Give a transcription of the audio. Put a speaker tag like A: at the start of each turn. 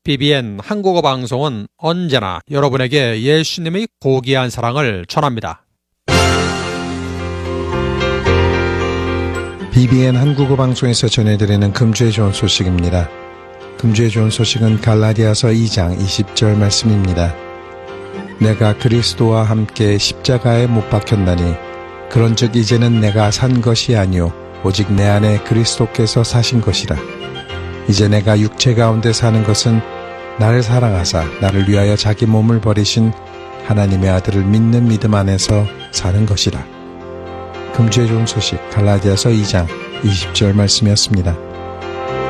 A: BBN 한국어 방송은 언제나 여러분에게 예수님의 고귀한 사랑을 전합니다.
B: BBN 한국어 방송에서 전해드리는 금주의 좋은 소식입니다. 금주의 좋은 소식은 갈라디아서 2장 20절 말씀입니다. 내가 그리스도와 함께 십자가에 못 박혔나니 그런즉 이제는 내가 산 것이 아니요 오직 내 안에 그리스도께서 사신 것이라. 이제 내가 육체 가운데 사는 것은 나를 사랑하사 나를 위하여 자기 몸을 버리신 하나님의 아들을 믿는 믿음 안에서 사는 것이라. 금주의 좋은 소식 갈라디아서 2장 20절 말씀이었습니다.